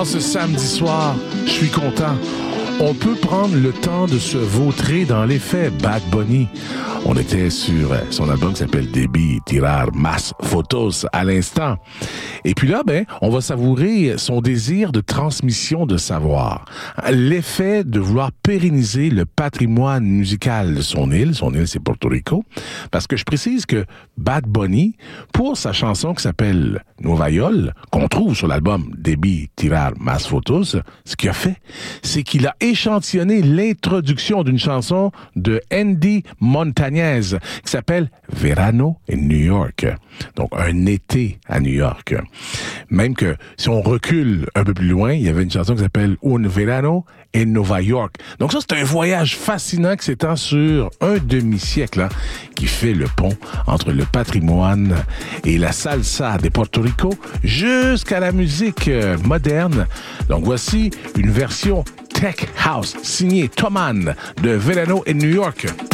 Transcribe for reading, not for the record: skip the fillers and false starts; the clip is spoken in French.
Ah, ce samedi soir, je suis content. On peut prendre le temps de se vautrer dans les faits. Bad Bunny. On était sur son album qui s'appelle Debí Tirar Más Fotos à l'instant. Et puis là, on va savourer son désir de transmission de savoir. L'effet de vouloir pérenniser le patrimoine musical de son île. Son île, c'est Porto Rico. Parce que je précise que Bad Bunny, pour sa chanson qui s'appelle Nueva York, qu'on trouve sur l'album Debí Tirar Más Fotos, ce qu'il a fait, c'est qu'il a échantillonné l'introduction d'une chanson de Andy Montañez qui s'appelle Verano in New York. Donc, un été à New York. Même que, si on recule un peu plus loin, il y avait une chanson qui s'appelle Un Verano in Nova York. Donc ça, c'est un voyage fascinant qui s'étend sur un demi-siècle, qui fait le pont entre le patrimoine et la salsa de Porto Rico jusqu'à la musique moderne. Donc voici une version Tech House signée Toman de Verano in New York.